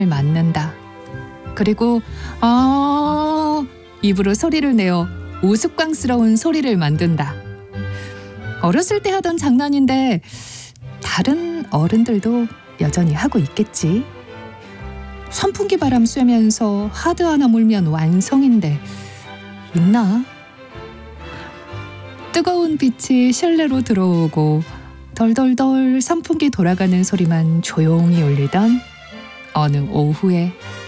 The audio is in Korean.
맞는다. 그리고 입으로 소리를 내어 우스꽝스러운 소리를 만든다. 어렸을 때 하던 장난인데 다른 어른들도 여전히 하고 있겠지. 선풍기 바람 쐬면서 하드 하나 물면 완성인데 있나? 뜨거운 빛이 실내로 들어오고 덜덜덜 선풍기 돌아가는 소리만 조용히 울리던 어느 오후에